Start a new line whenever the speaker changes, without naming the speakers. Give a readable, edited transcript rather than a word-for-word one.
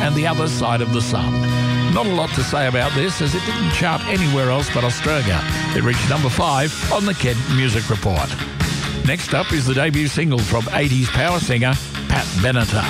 and The Other Side of the Sun. Not a lot to say about this, as it didn't chart anywhere else but Australia. It reached number 5 on the Kent Music Report. Next up is the debut single from 80s power singer Pat Benatar.